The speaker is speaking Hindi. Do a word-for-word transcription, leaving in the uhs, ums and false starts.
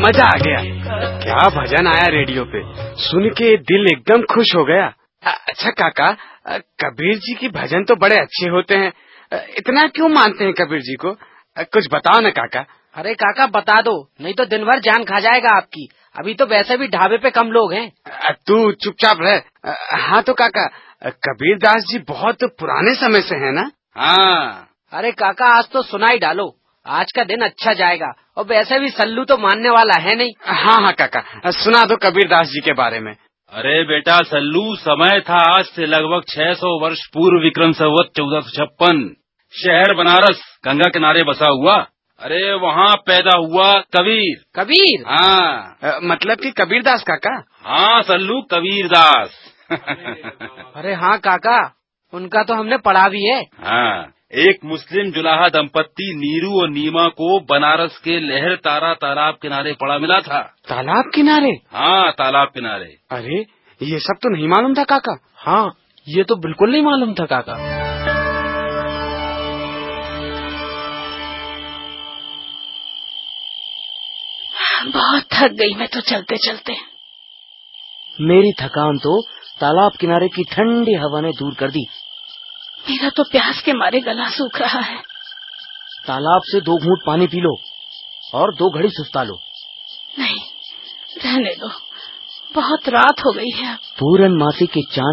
मजा आ गया। क्या भजन आया रेडियो पे, सुन के दिल एकदम खुश हो गया। अच्छा काका, कबीर जी की भजन तो बड़े अच्छे होते हैं, इतना क्यों मानते हैं कबीर जी को? कुछ बताओ ना काका। अरे काका बता दो, नहीं तो दिन भर जान खा जाएगा आपकी। अभी तो वैसे भी ढाबे पे कम लोग हैं। तू चुपचाप रह। हाँ तो काका, कबीरदास जी बहुत पुराने समय से हैं ना? हाँ। अरे काका आज तो सुना ही डालो, आज का दिन अच्छा जाएगा। और वैसे भी सल्लू तो मानने वाला है नहीं। हाँ हाँ काका, सुना दो कबीरदास जी के बारे में। अरे बेटा सल्लू, समय था आज से लगभग छह सौ वर्ष पूर्व, विक्रम संवत चौदह सौ छप्पन, शहर बनारस गंगा किनारे बसा हुआ। अरे वहाँ पैदा हुआ कबीर। कबीर? हाँ। आ, मतलब कि कबीरदास काका? हाँ सल्लू, कबीरदास। अरे हाँ काका, उनका तो हमने पढ़ा भी है। हाँ, एक मुस्लिम जुलाहा दंपत्ति नीरू और नीमा को बनारस के लहर तारा तालाब किनारे पड़ा मिला था। तालाब किनारे? हाँ, तालाब किनारे। अरे ये सब तो नहीं मालूम था काका। हाँ, ये तो बिल्कुल नहीं मालूम था काका। बहुत थक गई मैं तो चलते चलते। मेरी थकान तो तालाब किनारे की ठंडी हवा ने दूर कर दी। मेरा तो प्यास के मारे गला सूख रहा है। तालाब से दो घूंट पानी पी लो और दो घड़ी सुस्ता लो। नहीं, रहने दो, बहुत रात हो गई है। पूरन मासी के चांद